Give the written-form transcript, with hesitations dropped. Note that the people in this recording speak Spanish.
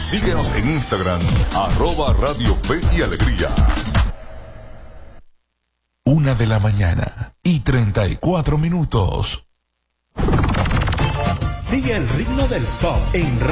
Síguenos en Instagram, @Radio Fe y Alegría. 1:34 a.m. Sigue el ritmo del pop en